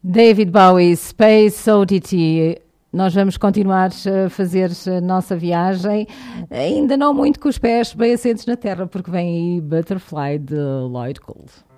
David Bowie, Space Oddity. Nós vamos continuar a fazer a nossa viagem, ainda não muito com os pés bem assentos na terra, porque vem aí Butterfly de Lloyd Cole.